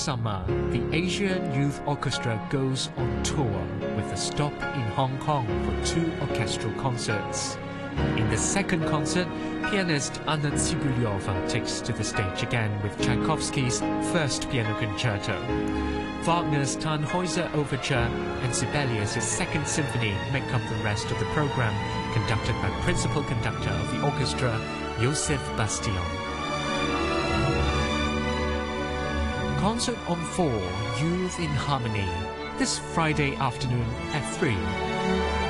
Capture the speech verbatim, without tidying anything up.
Summer, the Asian Youth Orchestra goes on tour with a stop in Hong Kong for two orchestral concerts. In the second concert, pianist Anna Tsibulyova takes to the stage again with Tchaikovsky's first piano concerto. Wagner's Tannhäuser Overture and Sibelius' Second Symphony make up the rest of the program, conducted by principal conductor of the orchestra, Joseph Bastion. Concert on four, Youth in Harmony, this Friday afternoon at three.